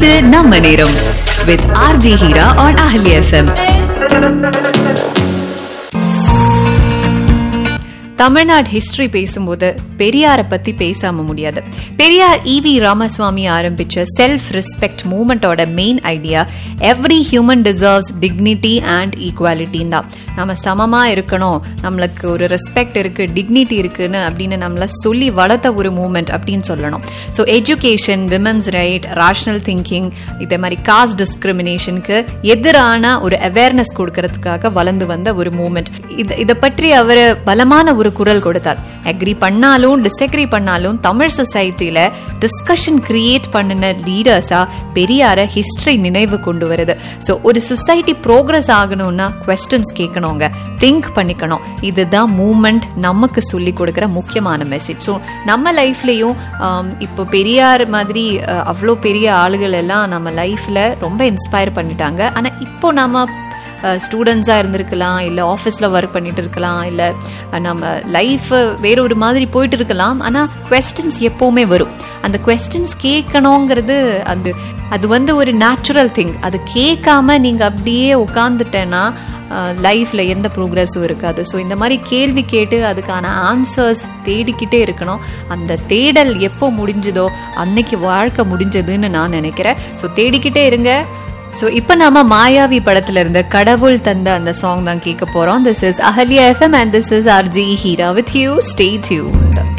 இது நம்ம நேரம் with RJ Hira on Ahli FM. Tamil Nadu history பேசும்போது பெரியாரை பத்தி பேசாம முடியாது. பெரியார் ஈவி ராமசுவாமி ஆரம்பிச்ச self respect மூவ்மெண்டோட main idea every human deserves dignity and equality தான். நம்ம சமமா இருக்கணும், நம்மளுக்கு ஒரு ரெஸ்பெக்ட் இருக்கு, டிக்னிட்டி இருக்குன்னு அப்படின்னு நம்மள சொல்லி வளர்த்த ஒரு மூவ்மெண்ட் அப்படின்னு சொல்லணும். So education, women's right, rational thinking, இதே மாதிரி காஸ்ட் டிஸ்கிரிமினேஷனுக்கு எதிரான ஒரு அவேர்னஸ் கொடுக்கறதுக்காக வளர்ந்து வந்த ஒரு மூவ்மெண்ட். இதை பற்றி அவர் பலமான ஒரு குரல் கொடுத்தார். அக்ரி பண்ணாலும் டிஸ்அக்ரி பண்ணாலும் தமிழ் சொசைட்டில டிஸ்கஷன் கிரியேட் பண்ணின லீடர்ஸா பெரியார ஹிஸ்டரி நினைவு கொண்டு வருது. ஸோ ஒரு சொசைட்டி ப்ரோக்ரஸ் ஆகணும்னா குவெஸ்டன்ஸ் கேட்கணுங்க, திங்க் பண்ணிக்கணும். இதுதான் மூவ்மெண்ட் நமக்கு சொல்லி கொடுக்கிற முக்கியமான மெசேஜ். ஸோ நம்ம லைஃப்லயும் இப்போ பெரியார் மாதிரி அவ்வளோ பெரிய ஆளுகள் எல்லாம் நம்ம லைஃப்ல ரொம்ப இன்ஸ்பயர் பண்ணிட்டாங்க. ஆனா இப்போ நம்ம ஸ்டூடெண்ட்ஸாக இருந்திருக்கலாம், இல்லை ஆஃபீஸில் ஒர்க் பண்ணிட்டு இருக்கலாம், இல்லை நம்ம லைஃப் வேற ஒரு மாதிரி போயிட்டு இருக்கலாம். ஆனால் குவெஸ்டன்ஸ் எப்போவுமே வரும். அந்த குவெஸ்டன்ஸ் கேட்கணுங்கிறது அது ஒரு நேச்சுரல் திங். அது கேட்காம நீங்கள் அப்படியே உட்காந்துட்டேன்னா லைஃப்ல எந்த ப்ரோக்ரஸும் இருக்காது. ஸோ இந்த மாதிரி கேள்வி கேட்டு அதுக்கான ஆன்சர்ஸ் தேடிக்கிட்டே இருக்கணும். அந்த தேடல் எப்போ முடிஞ்சதோ அன்னைக்கு வாழ்க்கை முடிஞ்சதுன்னு நான் நினைக்கிறேன். ஸோ தேடிக்கிட்டே இருங்க. ஸோ இப்போ நாம மாயாவி படத்துல இருந்த கடவுள் தந்த அந்த சாங் தான் கேட்க போறோம். This is Ahalya FM and this is RJ Hira with you. Stay tuned.